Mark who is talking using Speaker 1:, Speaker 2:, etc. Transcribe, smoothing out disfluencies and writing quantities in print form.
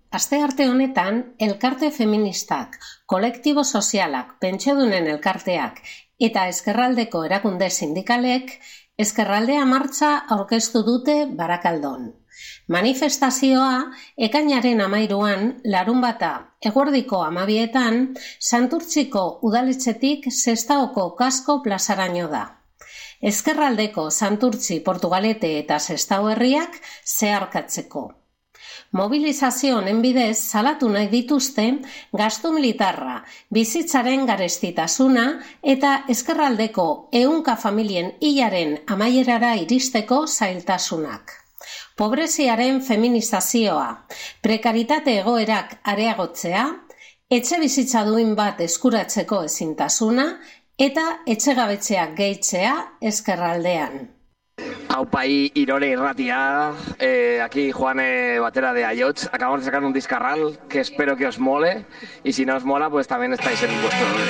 Speaker 1: astearte honetan, elkarte feministak, kolektibo sozialak, pentsiodunen elkarteak eta ezkerraldeko erakunde sindikalek Ezkerraldea martxa aurkeztu dute Barakaldon. Manifestazioa ekainaren 13an, larunbata, eguerdiko 12etan, Santurtziko udaletxetik Sestaoko Kasko plazaraino da. Ezkerraldeko Santurtzi, Portugalete eta Sestao herriak zeharkatzeko. Mobilizazio honen bidez salatu nahi dituzte gastu militarra, bizitzaren garestitasuna eta ezkerraldeko 100 familien hilaren amaierara iristeko zailtasunak. Pobreziaren feminizazioa, prekaritate egoerak areagotzea, etxe bizitza duin bat eskuratzeko ezintasuna eta etxegabetzeak gehitzea ezkerraldean.
Speaker 2: Aupai Irole Irratia, aquí Juan Batera de Ayots. Acabamos de sacar un discarral que espero que os mole y si no os mola pues también estáis en vuestro